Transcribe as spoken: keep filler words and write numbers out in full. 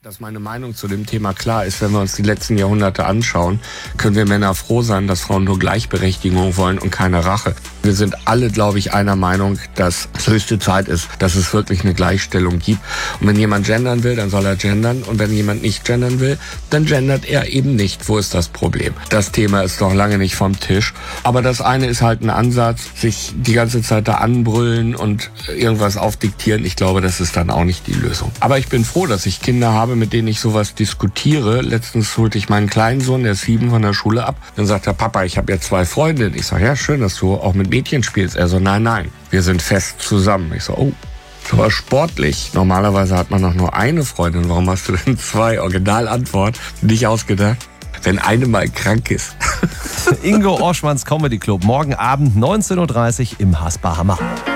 Dass meine Meinung zu dem Thema klar ist, wenn wir uns die letzten Jahrhunderte anschauen, können wir Männer froh sein, dass Frauen nur Gleichberechtigung wollen und keine Rache. Wir sind alle, glaube ich, einer Meinung, dass es höchste Zeit ist, dass es wirklich eine Gleichstellung gibt. Und wenn jemand gendern will, dann soll er gendern. Und wenn jemand nicht gendern will, dann gendert er eben nicht. Wo ist das Problem? Das Thema ist noch lange nicht vom Tisch. Aber das eine ist halt ein Ansatz, sich die ganze Zeit da anbrüllen und irgendwas aufdiktieren. Ich glaube, das ist dann auch nicht die Lösung. Aber ich bin froh, dass ich Kinder habe, mit denen ich sowas diskutiere. Letztens holte ich meinen kleinen Sohn, der ist sieben, von der Schule ab. Dann sagt er, Papa, ich habe ja zwei Freundinnen. Ich sage, ja, schön, dass du auch mit Mädchen spielst. Er so, nein, nein, wir sind fest zusammen. Ich so, oh, das war sportlich. Normalerweise hat man doch nur eine Freundin. Warum hast du denn zwei? Originalantwort, nicht ausgedacht. Wenn eine mal krank ist. Ingo Oschmanns Comedy Club, morgen Abend neunzehn Uhr dreißig im Haspa Hammer.